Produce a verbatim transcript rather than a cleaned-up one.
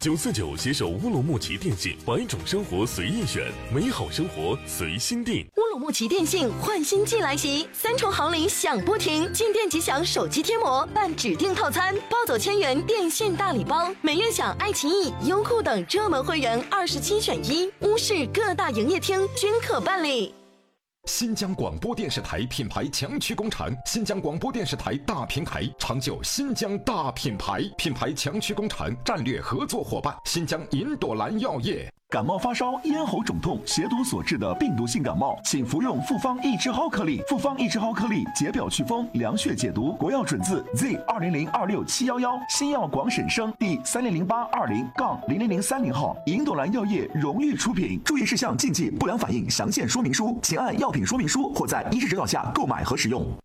九四九携手乌鲁木齐电信，百种生活随意选，美好生活随心定。 乌鲁木齐电信换新季来袭，三重好礼享不停，进店即享手机贴膜，办指定套餐，抱走千元电信大礼包，每月享爱奇艺、优酷等热门会员二十七选一，乌市各大营业厅均可办理。 新疆广播电视台品牌强驱工厂，新疆广播电视台大平台，长久新疆大品牌，品牌强驱工厂战略合作伙伴，新疆银朵兰药业。 感冒发烧、咽喉肿痛、血毒所致的病毒性感冒，请服用复方益智蒿颗粒。复方益智蒿颗粒解表祛风、凉血解毒，国药准字 Z 二零零二六七幺幺，新药广审生第三零零八二零杠零零零三零号，银朵兰药业荣誉出品。注意事项、禁忌、不良反应详见说明书，请按药品说明书或在医师指导下购买和使用。